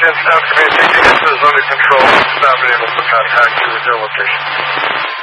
South Command 60, this is under control. It's not been able to contact you with their location.